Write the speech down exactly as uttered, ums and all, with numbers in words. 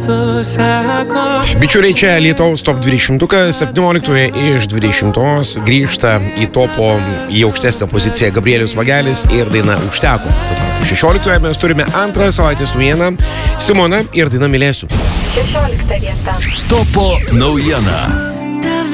Bičiuliai, čia Lietuvos top dvidešimtukas, septynioliktoje iš dvidešimtos grįžta į topo, į aukštesnę poziciją Gabrielius Vagelis ir daina Užteko. šešioliktoje mes turime antrą savaitės naujieną Simona ir daina Mylėsiu. šešiolikta vieta. Topo naujiena.